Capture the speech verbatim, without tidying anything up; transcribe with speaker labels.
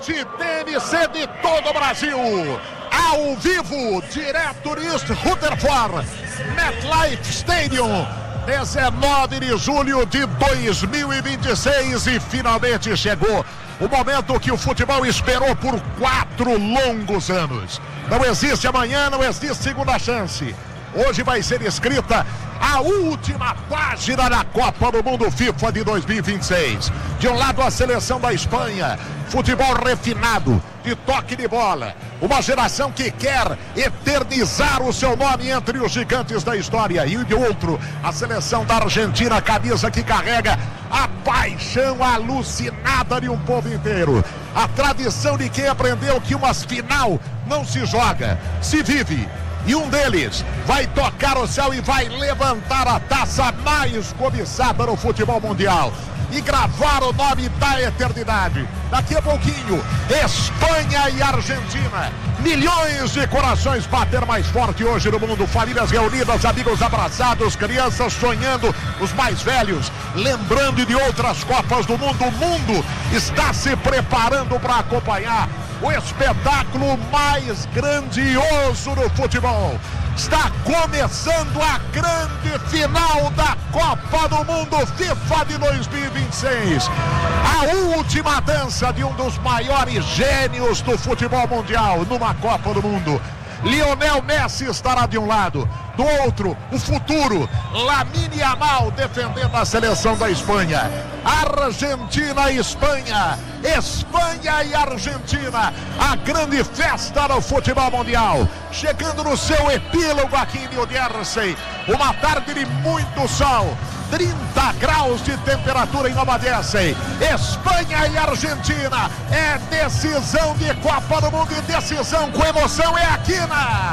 Speaker 1: Rede T M C de todo o Brasil. Ao vivo, direto de Rutherford, MetLife Stadium, dezenove de julho de dois mil e vinte e seis, e finalmente chegou o momento que o futebol esperou por quatro longos anos. Não existe amanhã, não existe segunda chance. Hoje vai ser escrita a última página da Copa do Mundo FIFA de dois mil e vinte e seis. De um lado, a seleção da Espanha, futebol refinado, de toque de bola. Uma geração que quer eternizar o seu nome entre os gigantes da história. E de outro, a seleção da Argentina, a camisa que carrega a paixão alucinada de um povo inteiro. A tradição de quem aprendeu que uma final não se joga, se vive. E um deles vai tocar o céu e vai levantar a taça mais cobiçada no futebol mundial e gravar o nome da eternidade. Daqui a pouquinho, Espanha e Argentina. Milhões de corações bater mais forte hoje no mundo. Famílias reunidas, amigos abraçados, crianças sonhando, os mais velhos lembrando de outras Copas do Mundo. O mundo está se preparando para acompanhar o espetáculo mais grandioso do futebol. Está começando a grande final da Copa do Mundo FIFA de dois mil e vinte e seis. A última dança de um dos maiores gênios do futebol mundial numa Copa do Mundo. Lionel Messi estará de um lado, do outro, o futuro, Lamine Yamal defendendo a seleção da Espanha. Argentina e Espanha, Espanha e Argentina, a grande festa do futebol mundial, chegando no seu epílogo aqui em New Jersey. Uma tarde de muito sol, trinta graus de temperatura em Nova Jersey. Espanha e Argentina, é decisão de Copa do Mundo, e decisão com emoção é aqui na